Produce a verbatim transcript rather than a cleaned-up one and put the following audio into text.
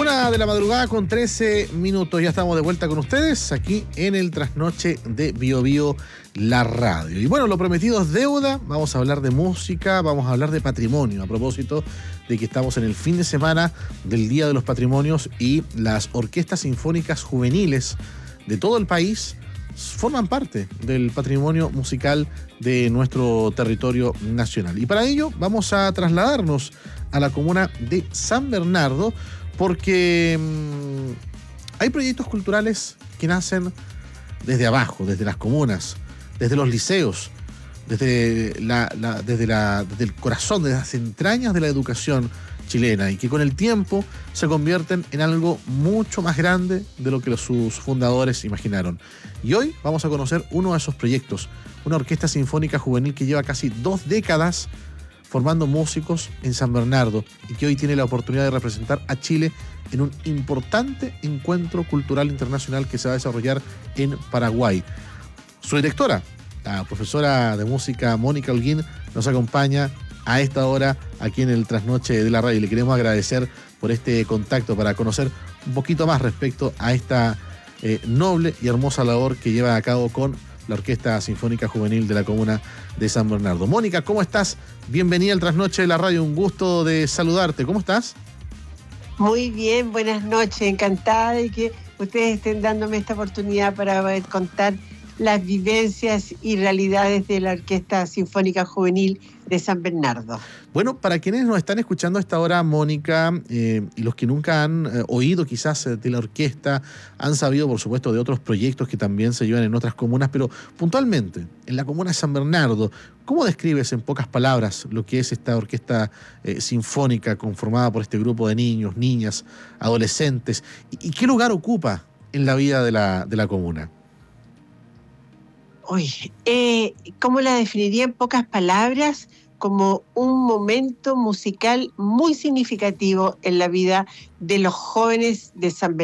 Una de la madrugada con trece minutos, ya estamos de vuelta con ustedes aquí en el trasnoche de Bio Bio, la radio. Y bueno, lo prometido es deuda, vamos a hablar de música, vamos a hablar de patrimonio, a propósito de que estamos en el fin de semana del Día de los Patrimonios y las orquestas sinfónicas juveniles de todo el país forman parte del patrimonio musical de nuestro territorio nacional. Y para ello vamos a trasladarnos a la comuna de San Bernardo, porque mmm, hay proyectos culturales que nacen desde abajo, desde las comunas, desde los liceos, desde, la, la, desde, la, desde el corazón, desde las entrañas de la educación chilena, y que con el tiempo se convierten en algo mucho más grande de lo que los, sus fundadores imaginaron. Y hoy vamos a conocer uno de esos proyectos, una orquesta sinfónica juvenil que lleva casi dos décadas formando músicos en San Bernardo y que hoy tiene la oportunidad de representar a Chile en un importante encuentro cultural internacional que se va a desarrollar en Paraguay. Su directora, la profesora de música Mónica Holguín, nos acompaña a esta hora aquí en el trasnoche de la radio y le queremos agradecer por este contacto para conocer un poquito más respecto a esta eh, noble y hermosa labor que lleva a cabo con la Orquesta Sinfónica Juvenil de la comuna de San Bernardo. Mónica, ¿cómo estás? Bienvenida al trasnoche de la radio, un gusto de saludarte. ¿Cómo estás? Muy bien, buenas noches, encantada de que ustedes estén dándome esta oportunidad para poder contar las vivencias y realidades de la Orquesta Sinfónica Juvenil de San Bernardo. Bueno, para quienes nos están escuchando a esta hora, Mónica, eh, y los que nunca han eh, oído quizás eh, de la orquesta, han sabido, por supuesto, de otros proyectos que también se llevan en otras comunas, pero puntualmente, en la comuna de San Bernardo, ¿cómo describes en pocas palabras lo que es esta orquesta eh, sinfónica conformada por este grupo de niños, niñas, adolescentes? ¿Y, y qué lugar ocupa en la vida de la, de la comuna? Oye, eh, ¿cómo la definiría en pocas palabras? Como un momento musical muy significativo en la vida de los jóvenes de San Bernardo.